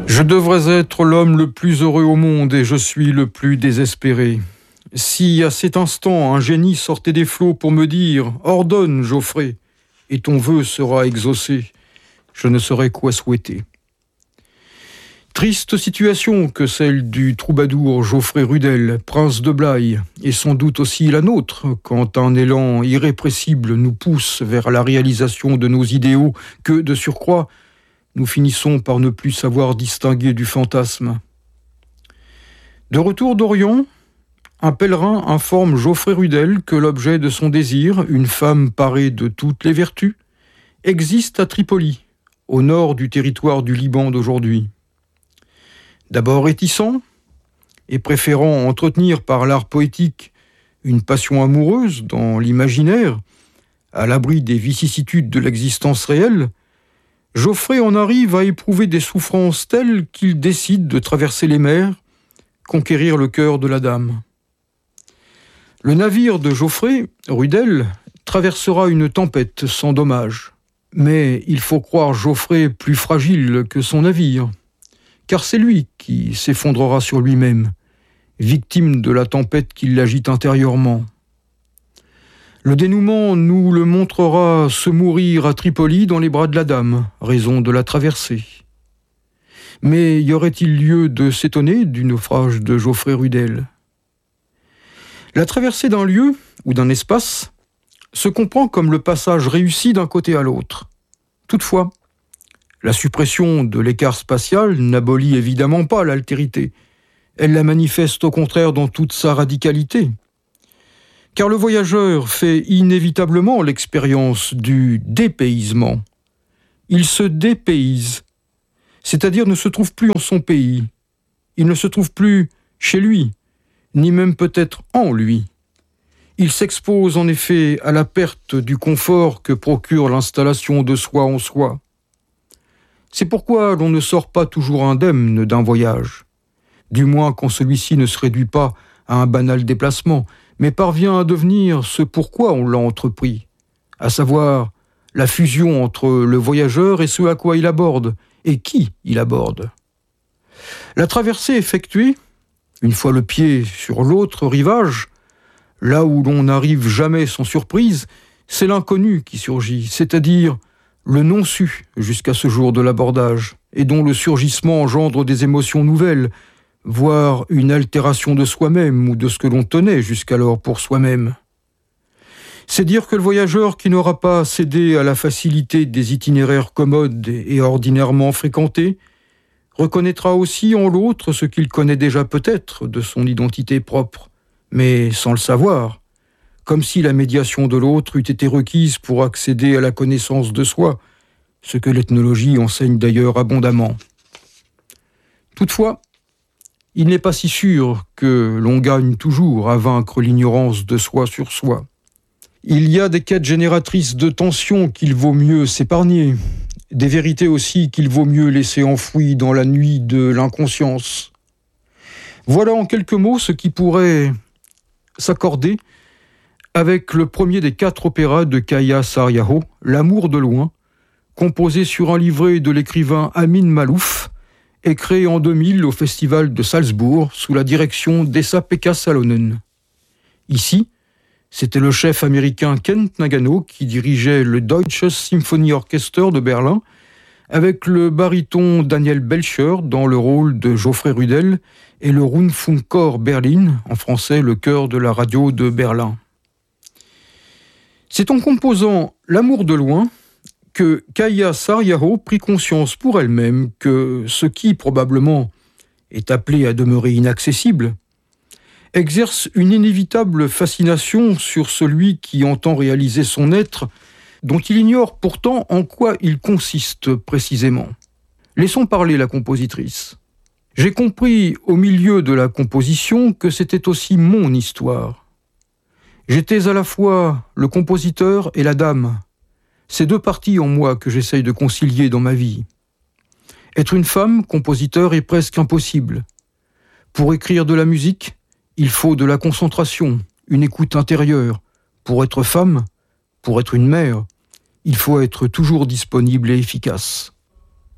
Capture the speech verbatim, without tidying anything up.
Je devrais être l'homme le plus heureux au monde et je suis le plus désespéré. Si à cet instant un génie sortait des flots pour me dire « Ordonne, Geoffrey, et ton vœu sera exaucé », je ne saurais quoi souhaiter. Triste situation que celle du troubadour Geoffrey Rudel, prince de Blaye, et sans doute aussi la nôtre, quand un élan irrépressible nous pousse vers la réalisation de nos idéaux que, de surcroît, nous finissons par ne plus savoir distinguer du fantasme. De retour d'Orient, un pèlerin informe Geoffrey Rudel que l'objet de son désir, une femme parée de toutes les vertus, existe à Tripoli, au nord du territoire du Liban d'aujourd'hui. D'abord réticent, et préférant entretenir par l'art poétique une passion amoureuse dans l'imaginaire, à l'abri des vicissitudes de l'existence réelle, Geoffrey en arrive à éprouver des souffrances telles qu'il décide de traverser les mers, conquérir le cœur de la dame. Le navire de Geoffrey, Rudel, traversera une tempête sans dommage. Mais il faut croire Geoffrey plus fragile que son navire, car c'est lui qui s'effondrera sur lui-même, victime de la tempête qui l'agite intérieurement. Le dénouement nous le montrera se mourir à Tripoli dans les bras de la dame, raison de la traversée. Mais y aurait-il lieu de s'étonner du naufrage de Geoffrey Rudel ? La traversée d'un lieu ou d'un espace se comprend comme le passage réussi d'un côté à l'autre. Toutefois, la suppression de l'écart spatial n'abolit évidemment pas l'altérité. Elle la manifeste au contraire dans toute sa radicalité. Car le voyageur fait inévitablement l'expérience du dépaysement. Il se dépayse, c'est-à-dire ne se trouve plus en son pays. Il ne se trouve plus chez lui, ni même peut-être en lui. Il s'expose en effet à la perte du confort que procure l'installation de soi en soi. C'est pourquoi l'on ne sort pas toujours indemne d'un voyage, du moins quand celui-ci ne se réduit pas à un banal déplacement, mais parvient à devenir ce pourquoi on l'a entrepris, à savoir la fusion entre le voyageur et ce à quoi il aborde, et qui il aborde. La traversée effectuée, une fois le pied sur l'autre rivage, là où l'on n'arrive jamais sans surprise, c'est l'inconnu qui surgit, c'est-à-dire le non-su jusqu'à ce jour de l'abordage, et dont le surgissement engendre des émotions nouvelles, voire une altération de soi-même ou de ce que l'on tenait jusqu'alors pour soi-même. C'est dire que le voyageur qui n'aura pas cédé à la facilité des itinéraires commodes et ordinairement fréquentés reconnaîtra aussi en l'autre ce qu'il connaît déjà peut-être de son identité propre, mais sans le savoir, comme si la médiation de l'autre eût été requise pour accéder à la connaissance de soi, ce que l'ethnologie enseigne d'ailleurs abondamment. Toutefois, il n'est pas si sûr que l'on gagne toujours à vaincre l'ignorance de soi sur soi. Il y a des quêtes génératrices de tensions qu'il vaut mieux s'épargner, des vérités aussi qu'il vaut mieux laisser enfouies dans la nuit de l'inconscience. Voilà en quelques mots ce qui pourrait s'accorder avec le premier des quatre opéras de Kaia Saryaho, L'amour de loin, composé sur un livret de l'écrivain Amin Malouf, et créé en deux mille au Festival de Salzbourg sous la direction d'Esa-Pekka Salonen. Ici, c'était le chef américain Kent Nagano qui dirigeait le Deutsches Symphonieorchester de Berlin, avec le baryton Daniel Belcher dans le rôle de Geoffrey Rudel et le Rundfunkchor Berlin, en français le chœur de la radio de Berlin. C'est en composant L'amour de loin que Kaia Saryaho prit conscience pour elle-même que ce qui, probablement, est appelé à demeurer inaccessible, exerce une inévitable fascination sur celui qui entend réaliser son être, dont il ignore pourtant en quoi il consiste précisément. Laissons parler la compositrice. J'ai compris au milieu de la composition que c'était aussi mon histoire. J'étais à la fois le compositeur et la dame, ces deux parties en moi que j'essaye de concilier dans ma vie. Être une femme, compositeur, est presque impossible. Pour écrire de la musique, il faut de la concentration, une écoute intérieure. Pour être femme, pour être une mère, il faut être toujours disponible et efficace.